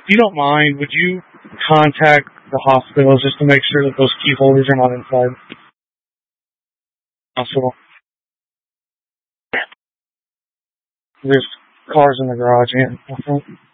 you don't mind, would you contact the hospitals just to make sure that those key holders are not inside the hospital? There's cars in the garage and